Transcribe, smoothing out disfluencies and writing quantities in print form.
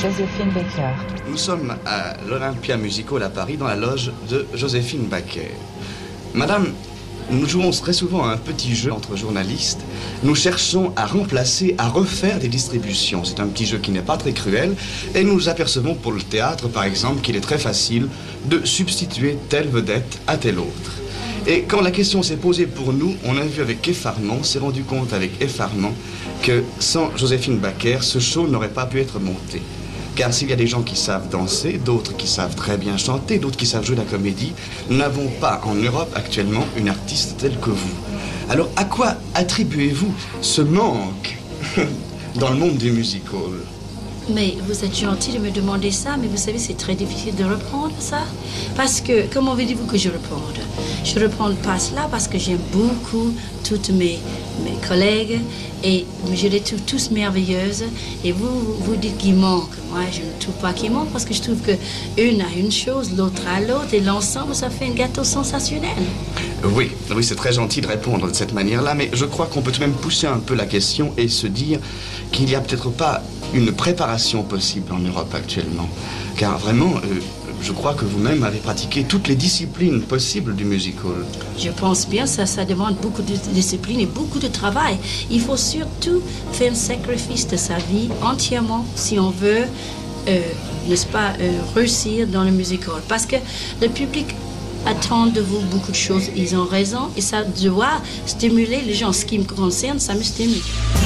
Joséphine Baker. Nous sommes à l'Olympia Musical à Paris, dans la loge de Joséphine Baker. Madame, nous jouons très souvent à un petit jeu entre journalistes. Nous cherchons à remplacer, à refaire des distributions. C'est un petit jeu qui n'est pas très cruel. Et nous apercevons pour le théâtre, par exemple, qu'il est très facile de substituer telle vedette à telle autre. Et quand la question s'est posée pour nous, on a vu avec effarement, on s'est rendu compte avec effarement que sans Joséphine Baker, ce show n'aurait pas pu être monté. Car s'il y a des gens qui savent danser, d'autres qui savent très bien chanter, d'autres qui savent jouer la comédie, nous n'avons pas en Europe actuellement une artiste telle que vous. Alors à quoi attribuez-vous ce manque dans le monde du musical? Mais vous êtes gentil de me demander ça, mais vous savez, c'est très difficile de reprendre ça. Parce que, comment voulez-vous que je réponde? Je ne réponds pas cela parce que j'aime beaucoup toutes mes collègues et je les trouve tous merveilleuses. Et vous dites qu'il manque. Moi, je ne trouve pas qu'il manque parce que je trouve qu'une a une chose, l'autre a l'autre et l'ensemble, ça fait un gâteau sensationnel. Oui, c'est très gentil de répondre de cette manière-là, mais je crois qu'on peut tout de même pousser un peu la question et se dire qu'il n'y a peut-être pas une préparation possible en Europe actuellement. Car vraiment, je crois que vous-même avez pratiqué toutes les disciplines possibles du musical. Je pense bien, ça demande beaucoup de discipline et beaucoup de travail. Il faut surtout faire un sacrifice de sa vie entièrement si on veut, n'est-ce pas, réussir dans le musical. Parce que le public attend de vous beaucoup de choses. Ils ont raison et ça doit stimuler les gens. Ce qui me concerne, ça me stimule.